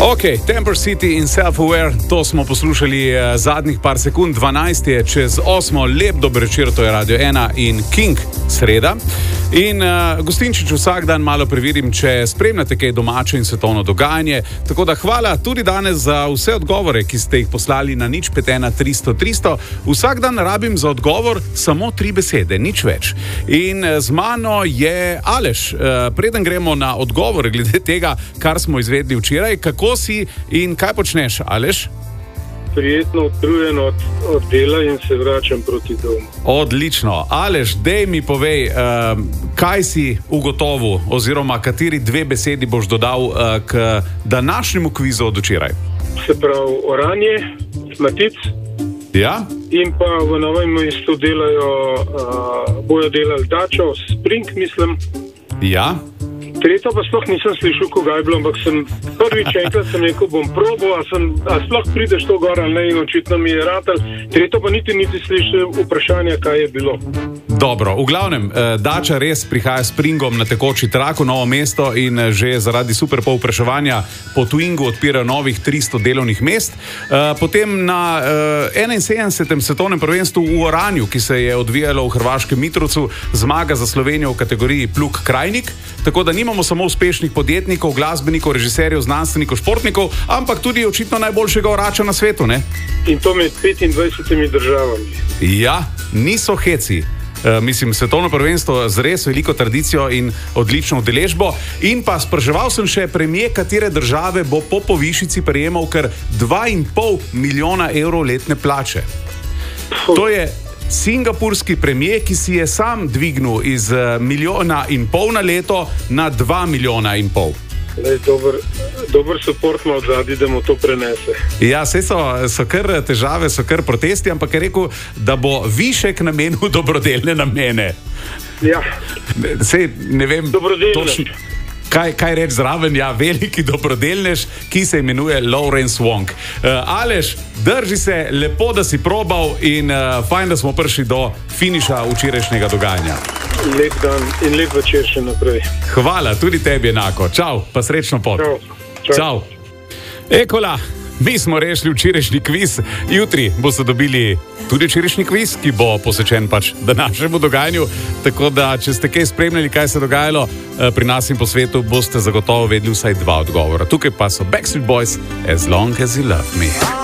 Ok, Temper City in Self-Aware, to smo poslušali zadnjih par sekund, 12 je čez 8, lep dober večer, to je Radio 1 in King, sreda. In Gostinčič vsak dan malo preverim, če spremljate kaj domače in svetovno dogajanje. Tako da hvala tudi danes za vse odgovore, ki ste jih poslali na 051 300 300. Vsak dan rabim za odgovor samo 3 besede, nič več. In z mano je Aleš. Preden gremo na odgovor glede tega, kar smo izvedli včeraj, kako si in kaj počneš, Aleš? Prijetno utrujen od dela in se vračam proti domu. Odlično. Aleš, dej mi povej, kaj si ugotovil oziroma kateri 2 besedi boš dodal k današnjemu kvizu od včeraj? Se pravi, oranje, matic. Ja? In pa v Novem mestu bojo delali dačo, spring, mislim. Ja? Tretjo pa sploh nisem slišal, koga je bilo, ampak sem prvič enkrat sem rekel, bom probal, a sploh prideš to gor ali ne, in očitno mi je ratal. Tretjo pa niti slišal vprašanja, kaj je bilo. Dobro, v glavnem, dača res prihaja s springom na tekoči trak v Novo mesto in že zaradi super povpraševanja po Twingu odpirajo novih 300 delovnih mest. Potem na 71. svetovnem prvenstvu v Oranju, ki se je odvijalo v hrvaškem Mitrovcu, zmaga za Slovenijo v kategoriji Plug Krajnik, tako da nimamo samo uspešnih podjetnikov, glasbenikov, režiserjev, znanstvenikov, športnikov, ampak tudi očitno najboljšega orača na svetu, ne? In to med 25 državami. Ja, niso heci. Mislim, svetovno prvenstvo z res veliko tradicijo in odlično udeležbo. In pa spraševal sem še premijer, katere države bo po povišici prejemal kar 2,5 milijona evrov letne plače. To je singapurski premijer, ki si je sam dvignil iz 1,5 milijona na leto na 2,5 milijona. Dober support ima odzadnji, da mu to prenese. Ja, vse so kar težave, so kar protesti, ampak je rekel, da bo višek namenil dobrodelne namene. Ja. Sej, ne vem točno, kaj reči zraven, ja, veliki dobrodelnež, ki se imenuje Lawrence Wong. Aleš, drži se, lepo, da si probal in fajn, da smo prišli do finiša včerajšnjega dogajanja. Lep dan in lep večer še naprej. Hvala, tudi tebi enako. Čau, pa srečno pot. Čau. Ekola, mi smo rešili včerajšnji kviz. Jutri boste dobili tudi včerajšnji kviz, ki bo posvečen pač današnjemu dogajanju. Tako da, če ste kaj spremljali, kaj se je dogajalo pri nas in po svetu, boste zagotovo vedeli vsaj 2 odgovora. Tukaj pa so Backstreet Boys, As Long As You Love Me.